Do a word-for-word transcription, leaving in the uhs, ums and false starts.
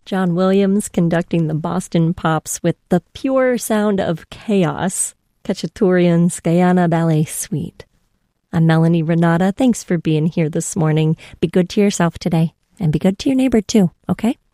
John Williams conducting the Boston Pops with the pure sound of chaos, Khachaturian's Guyana Ballet Suite. I'm Melanie Renata. Thanks for being here this morning. Be good to yourself today, and be good to your neighbor too, okay?